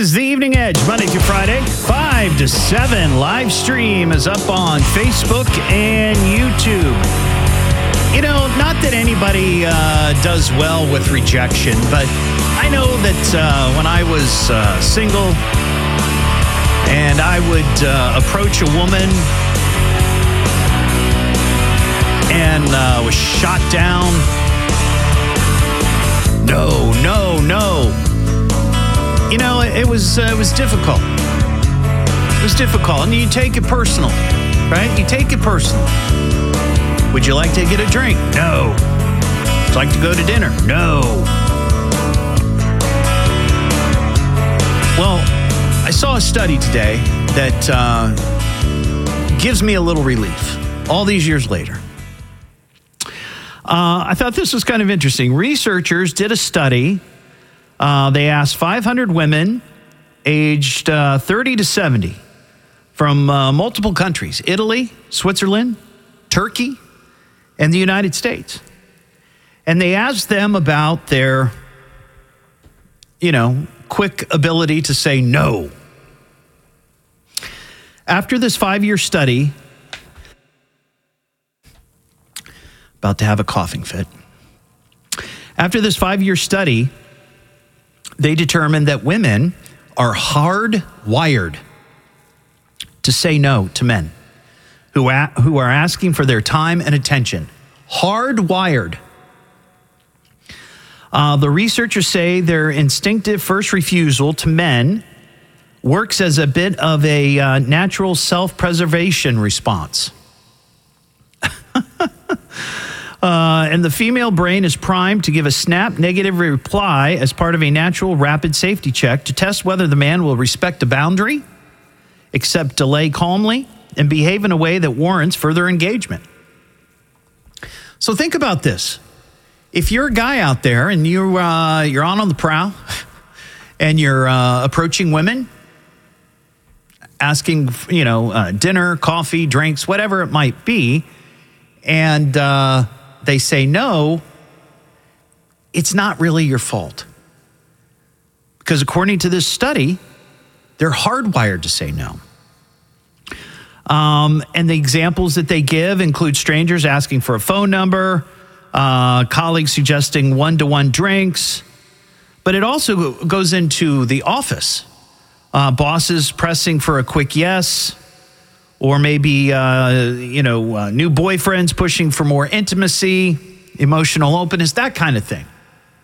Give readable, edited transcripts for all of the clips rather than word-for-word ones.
is the Evening Edge, Monday through Friday, 5 to 7. Live stream is up on Facebook and YouTube. You know, not that anybody does well with rejection, but I know that when I was single and I would approach a woman and was shot down, no. You know, it was difficult. It was difficult, and you take it personal, right? You take it personal. Would you like to get a drink? No. Would you like to go to dinner? No. Well, I saw a study today that gives me a little relief all these years later. I thought this was kind of interesting. Researchers did a study. They asked 500 women aged 30 to 70 from multiple countries, Italy, Switzerland, Turkey, and the United States. And they asked them about their, quick ability to say no. After this 5-year study, about to have a coughing fit. After this 5-year study, they determined that women are hardwired to say no to men who are asking for their time and attention. Hardwired. The researchers say their instinctive first refusal to men works as a bit of a natural self-preservation response. And the female brain is primed to give a snap negative reply as part of a natural rapid safety check to test whether the man will respect a boundary, accept delay calmly, and behave in a way that warrants further engagement. So think about this. If you're a guy out there and you're on the prowl and you're approaching women, asking, dinner, coffee, drinks, whatever it might be, and they say no, it's not really your fault. Because according to this study, they're hardwired to say no. And the examples that they give include strangers asking for a phone number, colleagues suggesting one-to-one drinks, but it also goes into the office. Bosses pressing for a quick yes, or maybe, new boyfriends pushing for more intimacy, emotional openness, that kind of thing.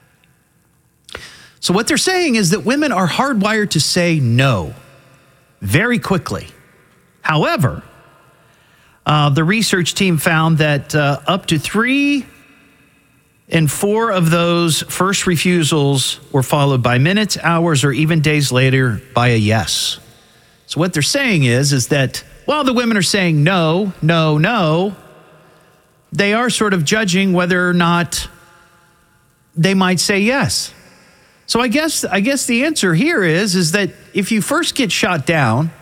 So what they're saying is that women are hardwired to say no very quickly. However, the research team found that up to 3 in 4 of those first refusals were followed by minutes, hours, or even days later by a yes. So what they're saying is that while the women are saying no, they are sort of judging whether or not they might say yes. So I guess the answer here is that if you first get shot down,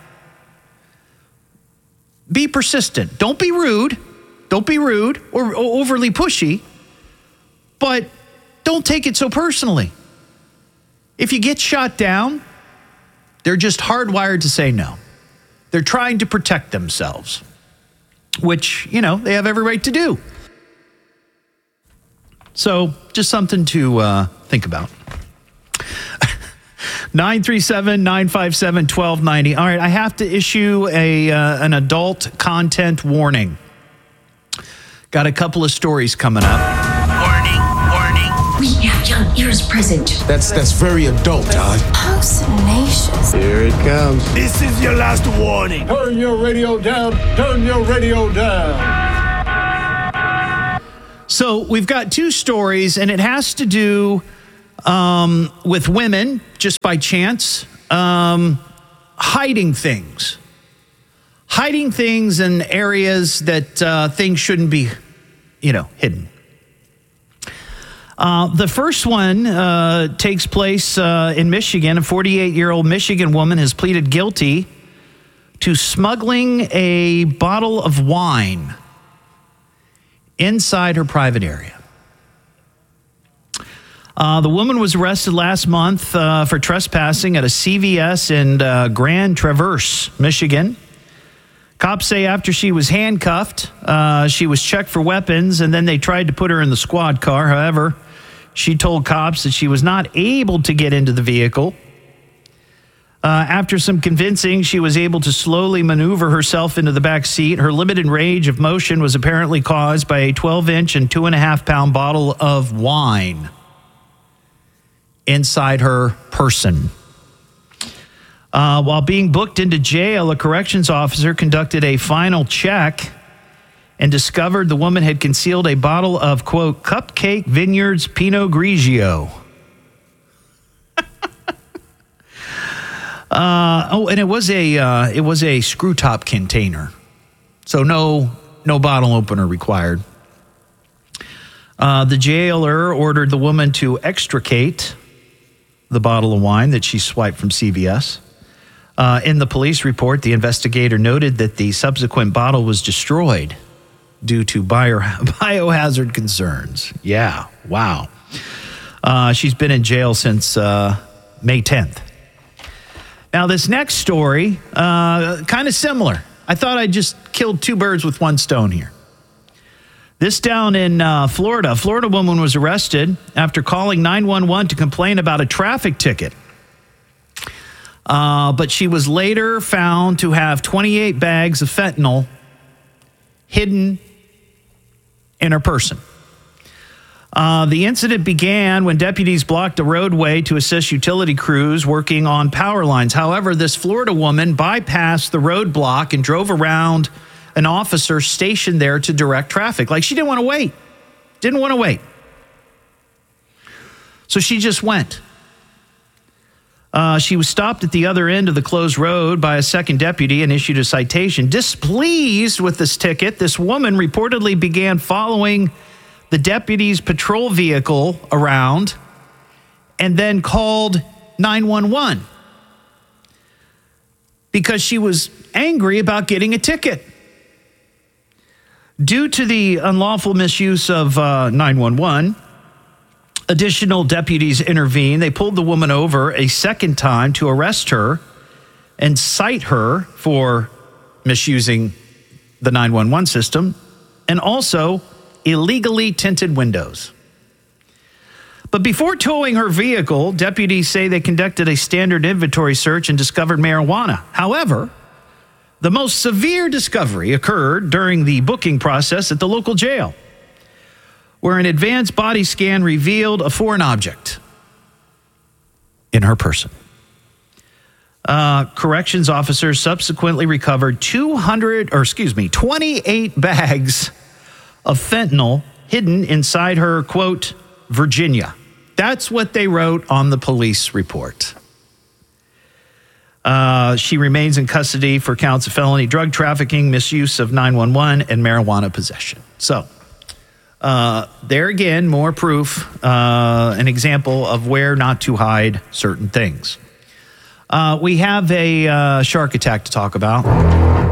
be persistent. Don't be rude or overly pushy, but don't take it so personally. If you get shot down, they're just hardwired to say no. They're trying to protect themselves, which, they have every right to do. So just something to think about. 937-957-1290. All right, I have to issue an adult content warning. Got a couple of stories coming up. Warning. We have young ears present. That's very adult, Todd. How salacious. Here it comes. This is your last warning. Turn your radio down. Turn your radio down. So we've got 2 stories, and it has to do with women, just by chance, hiding things. Hiding things in areas that things shouldn't be, hidden. The first one takes place in Michigan. A 48-year-old Michigan woman has pleaded guilty to smuggling a bottle of wine inside her private area. The woman was arrested last month for trespassing at a CVS in Grand Traverse, Michigan. Cops say after she was handcuffed, she was checked for weapons, and then they tried to put her in the squad car. However, she told cops that she was not able to get into the vehicle. After some convincing, she was able to slowly maneuver herself into the back seat. Her limited range of motion was apparently caused by a 12-inch and 2.5-pound bottle of wine inside her person. While being booked into jail, a corrections officer conducted a final check and discovered the woman had concealed a bottle of, quote, Cupcake Vineyards Pinot Grigio. And it was a screw top container, so no bottle opener required. The jailer ordered the woman to extricate the bottle of wine that she swiped from CVS. In the police report, the investigator noted that the subsequent bottle was destroyed due to biohazard concerns. Yeah, wow. She's been in jail since May 10th. Now, this next story, kind of similar. I thought I just killed two birds with one stone here. This down in Florida. A Florida woman was arrested after calling 911 to complain about a traffic ticket. But she was later found to have 28 bags of fentanyl hidden in her person. The incident began when deputies blocked a roadway to assist utility crews working on power lines. However, this Florida woman bypassed the roadblock and drove around an officer stationed there to direct traffic. Like she didn't want to wait. Didn't want to wait. So she just went. She was stopped at the other end of the closed road by a second deputy and issued a citation. Displeased with this ticket, this woman reportedly began following the deputy's patrol vehicle around and then called 911 because she was angry about getting a ticket. Due to the unlawful misuse of 911, additional deputies intervened. They pulled the woman over a second time to arrest her and cite her for misusing the 911 system and also illegally tinted windows. But before towing her vehicle, deputies say they conducted a standard inventory search and discovered marijuana. However, the most severe discovery occurred during the booking process at the local jail, where an advanced body scan revealed a foreign object in her person. Corrections officers subsequently recovered 28 bags of fentanyl hidden inside her, quote, Virginia. That's what they wrote on the police report. She remains in custody for counts of felony drug trafficking, misuse of 911, and marijuana possession. So, there again, more proof, an example of where not to hide certain things. We have a shark attack to talk about.